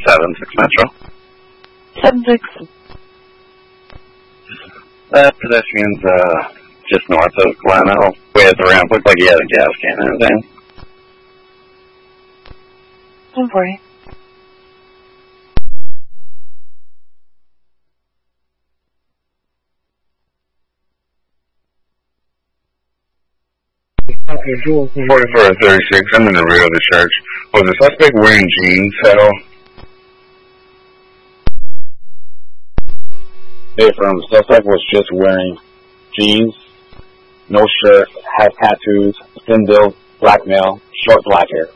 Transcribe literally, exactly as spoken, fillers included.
seven six Metro. seven six. That pedestrian's uh, just north of Gleno. Way at the ramp. Looked like he had a gas can in his hand. Don't worry. forty-four thirty-six, I'm in the rear of the church. Was the suspect wearing jeans at all? Hey, from the suspect was just wearing jeans, no shirt, has tattoos, thin build, black male, short black hair.